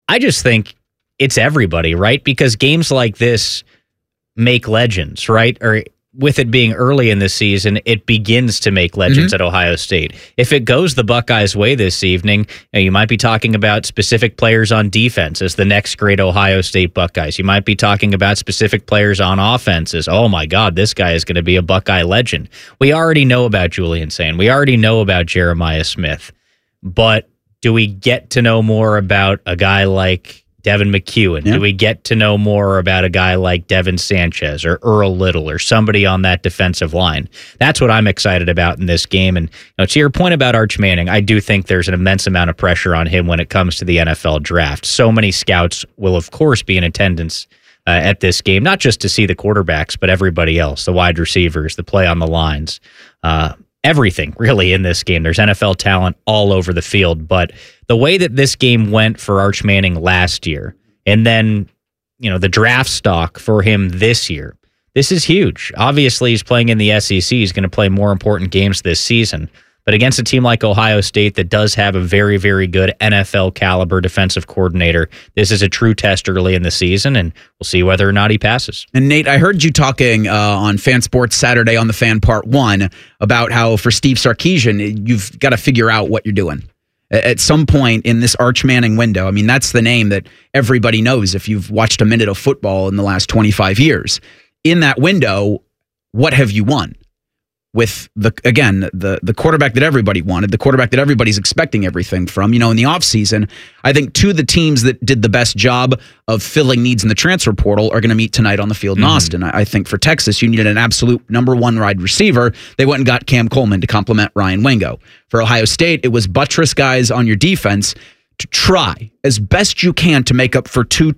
I just think it's everybody, right? Because games like this make legends, right? Or with it being early in the season, it begins to make legends at Ohio State. If it goes the Buckeyes' way this evening, you might be talking about specific players on defense as the next great Ohio State Buckeyes. You might be talking about specific players on offense as, oh my God, this guy is going to be a Buckeye legend. We already know about Julian Sain. We already know about Jeremiah Smith. But do we get to know more about a guy like Devin McEwen? Do we get to know more about a guy like Devin Sanchez or Earl Little or somebody on that defensive line? That's what I'm excited about in this game. And to your point about Arch Manning, I do think there's an immense amount of pressure on him when it comes to the NFL draft. So many scouts will, of course, be in attendance at this game, not just to see the quarterbacks, but everybody else, the wide receivers, the play on the lines, everything really in this game. There's NFL talent all over the field, but the way that this game went for Arch Manning last year, and then, the draft stock for him this year, this is huge. Obviously, he's playing in the SEC. He's going to play more important games this season. But against a team like Ohio State that does have a very, very good NFL caliber defensive coordinator, this is a true test early in the season, and we'll see whether or not he passes. And Nate, I heard you talking on Fan Sports Saturday on The Fan Part 1 about how for Steve Sarkisian, you've got to figure out what you're doing. At some point in this Arch Manning window, I mean, that's the name that everybody knows if you've watched a minute of football in the last 25 years. In that window, what have you won? With the quarterback that everybody wanted, the quarterback that everybody's expecting everything from. In the offseason, I think two of the teams that did the best job of filling needs in the transfer portal are going to meet tonight on the field in Austin. I think for Texas, you needed an absolute number one wide receiver. They went and got Cam Coleman to complement Ryan Wingo. For Ohio State, it was buttress guys on your defense to try as best you can to make up for three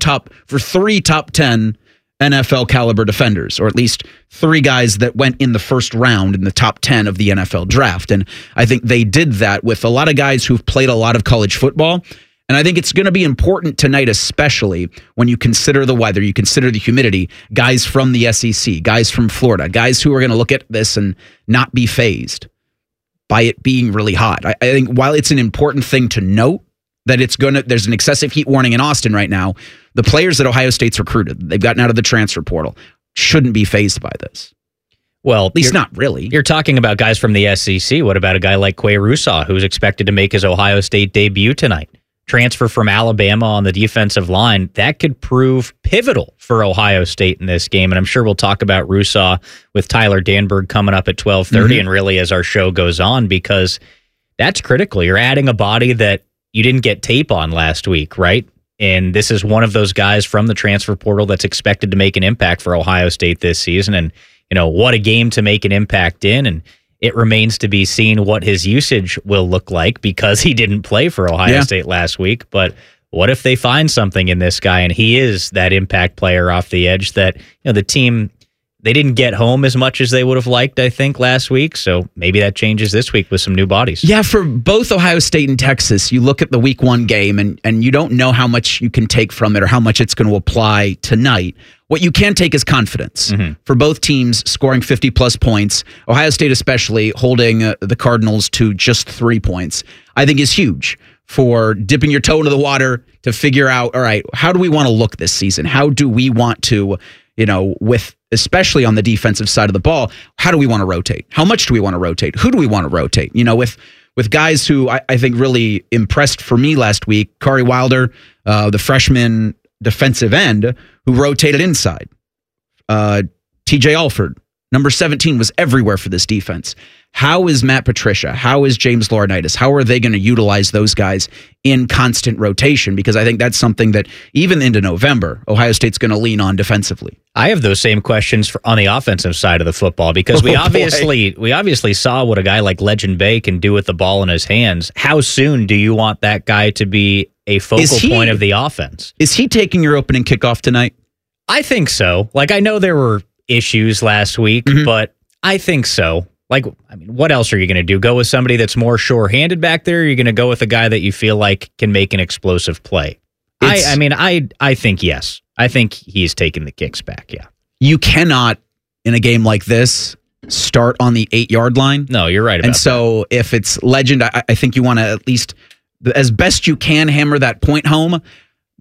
top 10 NFL caliber defenders, or at least three guys that went in the first round in the top 10 of the NFL draft. And I think they did that with a lot of guys who've played a lot of college football. And I think it's going to be important tonight, especially when you consider the weather, you consider the humidity, guys from the SEC, guys from Florida, guys who are going to look at this and not be fazed by it being really hot. I think while it's an important thing to note that there's an excessive heat warning in Austin right now, the players that Ohio State's recruited, they've gotten out of the transfer portal, shouldn't be fazed by this. Well, at least not really. You're talking about guys from the SEC. What about a guy like Quay Russaw, who's expected to make his Ohio State debut tonight? Transfer from Alabama on the defensive line. That could prove pivotal for Ohio State in this game. And I'm sure we'll talk about Russaw with Tyler Danberg coming up at 12:30 and really as our show goes on, because that's critical. You're adding a body that you didn't get tape on last week, right? And this is one of those guys from the transfer portal that's expected to make an impact for Ohio State this season. And, what a game to make an impact in. And it remains to be seen what his usage will look like, because he didn't play for Ohio State last week. But what if they find something in this guy and he is that impact player off the edge that, the team, they didn't get home as much as they would have liked, I think, last week. So maybe that changes this week with some new bodies. Yeah, for both Ohio State and Texas, you look at the week one game and you don't know how much you can take from it or how much it's going to apply tonight. What you can take is confidence. For both teams scoring 50-plus points, Ohio State especially holding the Cardinals to just 3 points, I think is huge for dipping your toe into the water to figure out, all right, how do we want to look this season? How do we want to, with especially on the defensive side of the ball, how do we want to rotate? How much do we want to rotate? Who do we want to rotate? With guys who I think really impressed for me last week, Kari Wilder, the freshman defensive end who rotated inside. TJ Alford, number 17, was everywhere for this defense. How is Matt Patricia? How is James Laurinaitis? How are they going to utilize those guys in constant rotation? Because I think that's something that even into November, Ohio State's going to lean on defensively. I have those same questions on the offensive side of the football, because we obviously saw what a guy like Legend Bay can do with the ball in his hands. How soon do you want that guy to be a focal point of the offense? Is he taking your opening kickoff tonight? I think so. I know there were issues last week, but I think so. What else are you going to do? Go with somebody that's more sure-handed back there? Or are you going to go with a guy that you feel like can make an explosive play? I think yes. I think he's taking the kicks back, yeah. You cannot, in a game like this, start on the 8-yard line. No, you're right about that. And so if it's Legend, I think you want to at least, as best you can, hammer that point home.